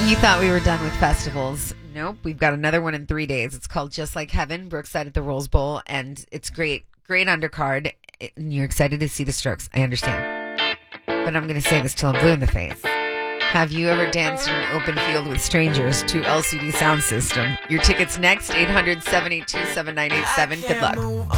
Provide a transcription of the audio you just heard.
You thought we were done with festivals. Nope, we've got another one in 3 days. It's called Just Like Heaven, Brookside at the Rose Bowl, and it's great. Great undercard. And you're excited to see the Strokes. I understand. But I'm going to say this till I'm blue in the face. Have you ever danced in an open field with strangers to LCD Sound System? Your tickets next, 800-782-7987. Good luck.